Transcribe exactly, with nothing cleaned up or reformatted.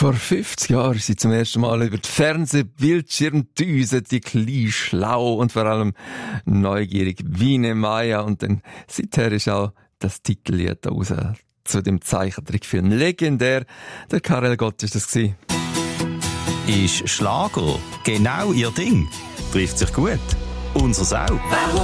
Vor fünfzig Jahren ist sie zum ersten Mal über die Fernsehbildschirm düsen, die klein, schlau und vor allem neugierig wie eine Maya. Und dann seither ist auch das Titellied raus zu dem Zeichentrickfilm. Legendär. Der Karel Gott ist das gewesen. Ist Schlager genau ihr Ding? Trifft sich gut. Unseres auch.